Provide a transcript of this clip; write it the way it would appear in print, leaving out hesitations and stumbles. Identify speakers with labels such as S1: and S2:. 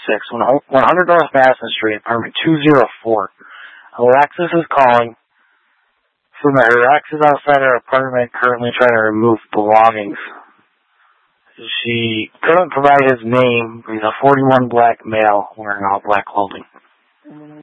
S1: 100 North Madison Street, apartment 204. Alexis is calling from her ex is outside her apartment currently trying to remove belongings. She couldn't provide his name. He's a 41 black male wearing all black clothing.